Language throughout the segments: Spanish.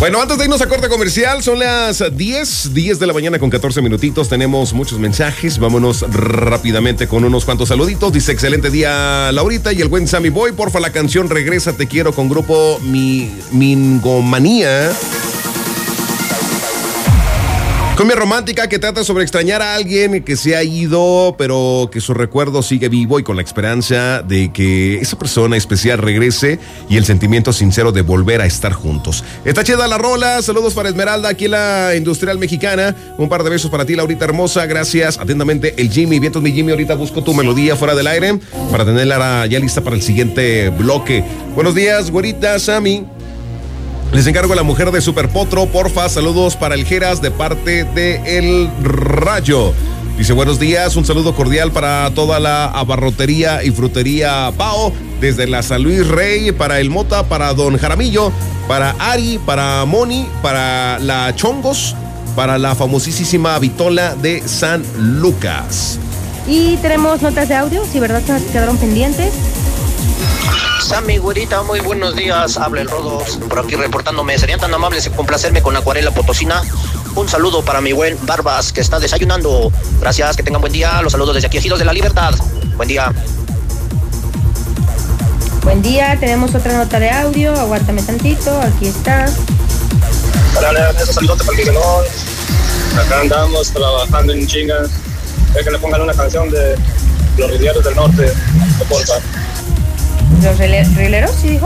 Bueno, antes de irnos a corte comercial, son las 10 de la mañana con 14 minutitos. Tenemos muchos mensajes. Vámonos rápidamente con unos cuantos saluditos. Dice, excelente día, Laurita y el buen Sammy Boy. Porfa, la canción Regresa, te quiero con grupo Mingomanía. Cumbia romántica que trata sobre extrañar a alguien que se ha ido, pero que su recuerdo sigue vivo y con la esperanza de que esa persona especial regrese y el sentimiento sincero de volver a estar juntos. Está chida la rola. Saludos para Esmeralda aquí en la Industrial Mexicana. Un par de besos para ti, Laurita hermosa. Gracias. Atentamente, el Jimmy. Vientos, mi Jimmy. Ahorita busco tu melodía fuera del aire para tenerla ya lista para el siguiente bloque. Buenos días, güerita, Sammy. Les encargo a la mujer de Superpotro, porfa, saludos para el Geras de parte de El Rayo. Dice, buenos días, un saludo cordial para toda la abarrotería y frutería Pao, desde la San Luis Rey, para el Mota, para Don Jaramillo, para Ari, para Moni, para la Chongos, para la famosísima Vitola de San Lucas. Y tenemos notas de audio, si verdad se quedaron pendientes. Sammy, güerita, muy buenos días. Habla el Rodos, por aquí reportándome. ¿Serían tan amables en complacerme con Acuarela Potosina? Un saludo para mi buen Barbas, que está desayunando. Gracias, que tengan buen día. Los saludos desde aquí, Ejidos de la Libertad. Buen día. Buen día, tenemos otra nota de audio. Aguántame tantito, aquí está. Hola, esos saludos para el Miguelón. Acá andamos trabajando en chinga. Es que le pongan una canción de Los Rieleros del Norte, de porfa. ¿Los rieleros, sí dijo?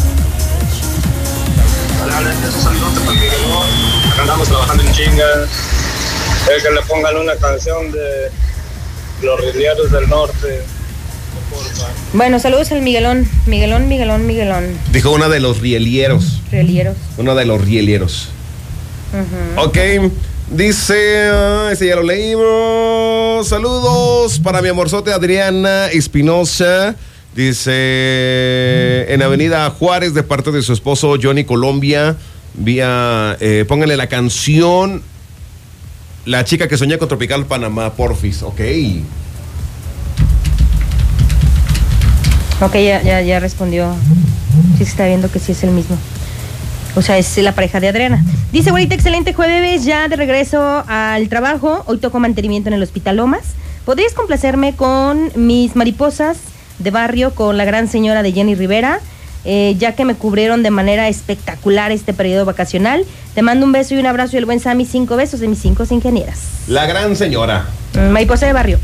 Hola, esos saludos para el Miguelón. Acá andamos trabajando en chinga. Es que le pongan una canción de Los Rieleros del Norte, de porfa. Bueno, saludos al Miguelón. Miguelón. Dijo una de los rielieros. Una de los rielieros. Uh-huh. Ok, dice, ese ya lo leímos. Saludos para mi amorzote Adriana Espinosa. Dice, en Avenida Juárez, de parte de su esposo Johnny Colombia, pónganle la canción La chica que soñé con Tropical Panamá, porfis. Ok, ya respondió. Sí, se está viendo que sí es el mismo. O sea, es la pareja de Adriana. Dice, güerita, excelente jueves, ya de regreso al trabajo. Hoy toco mantenimiento en el Hospital Lomas. ¿Podrías complacerme con Mis Mariposas de Barrio con la gran señora de Jenny Rivera, ya que me cubrieron de manera espectacular este periodo vacacional? Te mando un beso y un abrazo y el buen Sammy, 5 besos de mis 5 ingenieras. La gran señora. Mariposa de Barrio.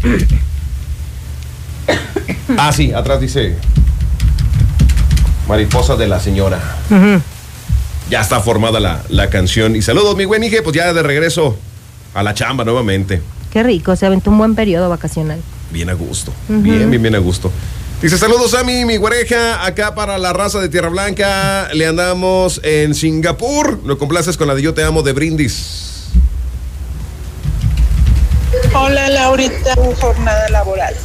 Ah, sí, atrás dice Mariposa de la señora. Uh-huh. Ya está formada la canción. Y saludos, mi buen Ige, pues ya de regreso a la chamba nuevamente. Qué rico, se aventó un buen periodo vacacional. Bien a gusto, uh-huh. bien a gusto. Dice, saludos a mi güereja, acá para la raza de Tierra Blanca, le andamos en Singapur, lo complaces con la de Yo Te Amo de Brindis. Hola, Laurita, jornada laboral.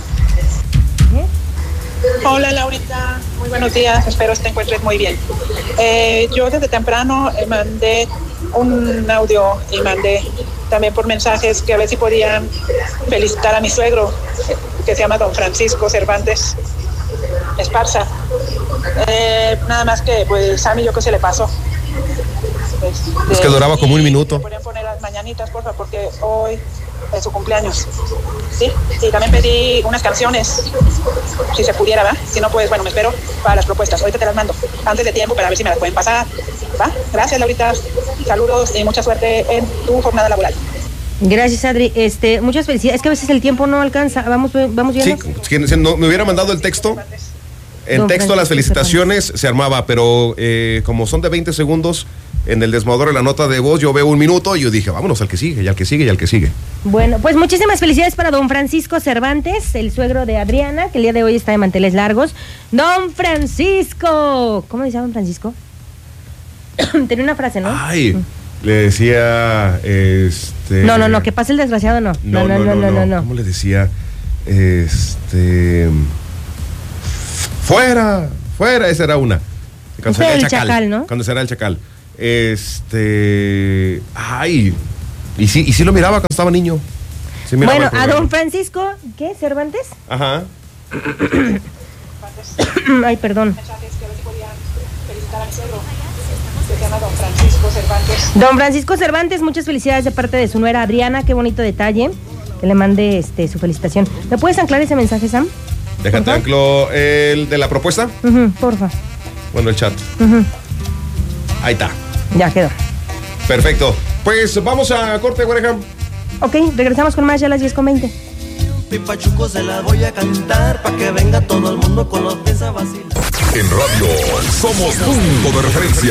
Hola, Laurita, muy buenos días, espero te encuentres muy bien. Yo desde temprano mandé un audio y mandé también por mensajes que a ver si podían felicitar a mi suegro, que se llama don Francisco Cervantes Esparza. Nada más que, pues, a mí yo que se le pasó. Es que duraba como un minuto. ¿Me podrían poner las mañanitas, porfa? Porque hoy es su cumpleaños. Sí, y también pedí unas canciones, si se pudiera, ¿va? Si no, pues, bueno, me espero para las propuestas. Ahorita te las mando antes de tiempo para ver si me las pueden pasar, ¿va? Gracias, Laurita. Saludos y mucha suerte en tu jornada laboral. Gracias, Adri. Muchas felicidades. Es que a veces el tiempo no alcanza. Vamos bien. Sí, si no, me hubiera mandado el texto. En texto las felicitaciones se armaba, pero como son de 20 segundos, en el desmolador de la nota de voz yo veo un minuto y yo dije, vámonos al que sigue, y al que sigue, y al que sigue. Bueno, pues muchísimas felicidades para don Francisco Cervantes, el suegro de Adriana, que el día de hoy está de manteles largos. ¡Don Francisco! ¿Cómo decía don Francisco? Tenía una frase, ¿no? Ay, le decía, No, que pase el desgraciado, no. No. ¿Cómo le decía? Fuera, esa era una. Cuando será el chacal, ¿no? Cuando será el chacal. Ay, y sí lo miraba cuando estaba niño. Sí, bueno, a don Francisco, ¿qué? ¿Cervantes? Ajá. Ay, perdón. Mensajes que a ver si podían felicitar a mi suegro, que se llama don Francisco Francisco Cervantes. Don Francisco Cervantes, muchas felicidades de parte de su nuera Adriana, qué bonito detalle. Que le mande su felicitación. ¿Me puedes anclar ese mensaje, Sam? Déjate anclo el de la propuesta. Porfa. Bueno, el chat. Ahí está. Ya quedó. Perfecto. Pues vamos a corte, Wareham. Ok, regresamos con más ya a las 10:20. Pipachuco se la voy a cantar pa' que venga todo el mundo con los pies a vacilar. En radio somos punto de referencia.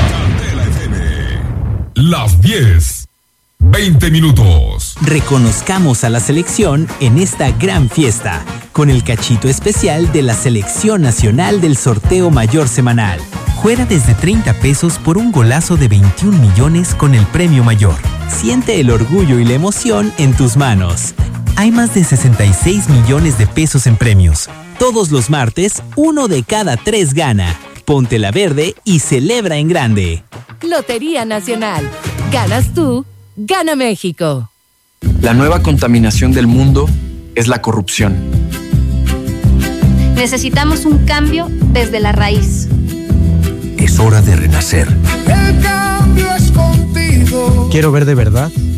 Las 10:20 minutos. Reconozcamos a la selección en esta gran fiesta, con el cachito especial de la Selección Nacional del Sorteo Mayor Semanal. Juega desde 30 pesos por un golazo de 21 millones con el premio mayor. Siente el orgullo y la emoción en tus manos. Hay más de 66 millones de pesos en premios. Todos los martes, 1 de cada 3 gana. Ponte la verde y celebra en grande. Lotería Nacional. Ganas tú, gana México. La nueva contaminación del mundo es la corrupción. Necesitamos un cambio desde la raíz. Es hora de renacer. El cambio es contigo. Quiero ver de verdad